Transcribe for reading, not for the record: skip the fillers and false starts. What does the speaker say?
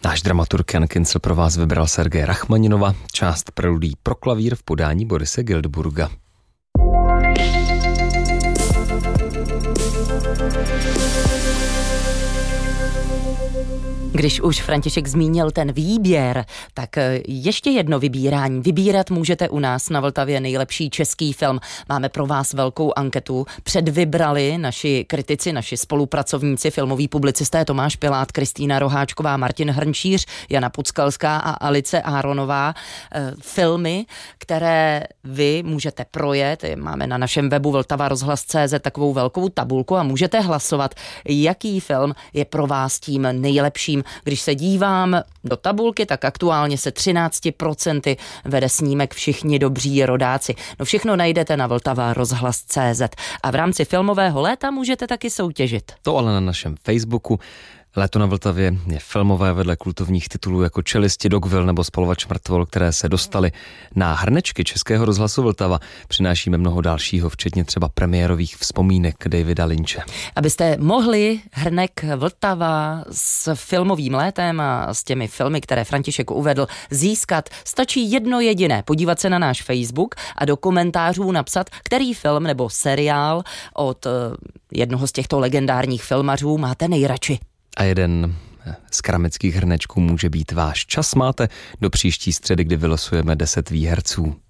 Náš dramaturg Jan Kincl pro vás vybral Sergeje Rachmaninova, část preludí pro klavír v podání Borise Giltburga. Když už František zmínil ten výběr, tak ještě jedno vybírání. Vybírat můžete u nás na Vltavě nejlepší český film. Máme pro vás velkou anketu. Předvybrali naši kritici, naši spolupracovníci, filmoví publicisté Tomáš Pilát, Kristýna Roháčková, Martin Hrnčíř, Jana Puckalská a Alice Áronová. Filmy, které vy můžete projet. Máme na našem webu vltavarozhlas.cz takovou velkou tabulku a můžete hlasovat, jaký film je pro vás tím nejlepším. Když se dívám do tabulky, tak aktuálně se 13% vede snímek Všichni dobří rodáci. No všechno najdete na vltavarozhlas.cz a v rámci filmového léta můžete taky soutěžit. To ale na našem Facebooku. Léto na Vltavě je filmové vedle kultovních titulů jako Čelisti, Dogville nebo Spalovač mrtvol, které se dostaly na hrnečky Českého rozhlasu Vltava. Přinášíme mnoho dalšího, včetně třeba premiérových vzpomínek Davida Lynche. Abyste mohli hrnek Vltava s filmovým létem a s těmi filmy, které František uvedl, získat, stačí jedno jediné. Podívat se na náš Facebook a do komentářů napsat, který film nebo seriál od jednoho z těchto legendárních filmařů máte nejradši. A jeden z keramických hrnečků může být váš. Čas máte do příští středy, kdy vylosujeme 10 výherců.